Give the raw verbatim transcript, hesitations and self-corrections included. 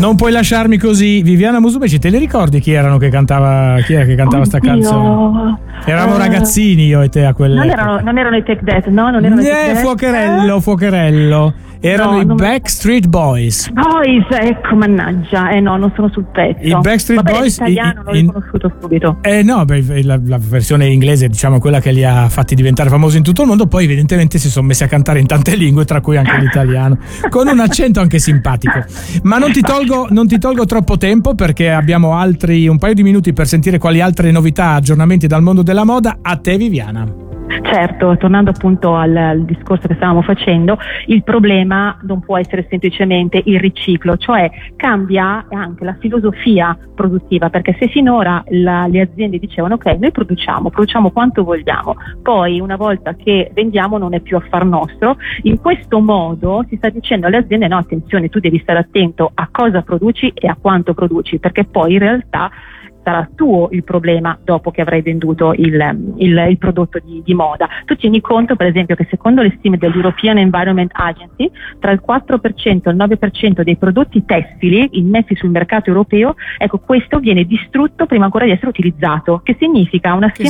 Non puoi lasciarmi così. Viviana Musumeci, te le ricordi chi erano che cantava chi era che cantava sta canzone? Eravamo uh, ragazzini io e te a quelle. Non erano, non erano i Take That, no? Non erano eh, i Take That. Fuocherello, Fuocherello. Erano no, i Backstreet Boys. Boys, ecco, mannaggia. Eh no, non sono sul pezzo. I Backstreet Vabbè, Boys. L'italiano l'ho riconosciuto subito. Eh no, beh, la, la versione inglese, diciamo, quella che li ha fatti diventare famosi in tutto il mondo. Poi evidentemente si sono messi a cantare in tante lingue, tra cui anche l'italiano, con un accento anche simpatico. Ma non ti tolgo, non ti tolgo troppo tempo, perché abbiamo altri un paio di minuti per sentire quali altre novità, aggiornamenti dal mondo della moda. A te, Viviana. Certo, tornando appunto al, al discorso che stavamo facendo, il problema non può essere semplicemente il riciclo, cioè cambia anche la filosofia produttiva, perché se finora la, le aziende dicevano ok, noi produciamo, produciamo quanto vogliamo, poi una volta che vendiamo non è più affar nostro, in questo modo si sta dicendo alle aziende no, attenzione, tu devi stare attento a cosa produci e a quanto produci, perché poi in realtà sarà tuo il problema dopo che avrai venduto il, il, il prodotto di, di moda. Tu tieni conto per esempio che secondo le stime dell'European Environment Agency tra il quattro per cento e il nove per cento dei prodotti tessili immessi sul mercato europeo, ecco, questo viene distrutto prima ancora di essere utilizzato, che significa una stima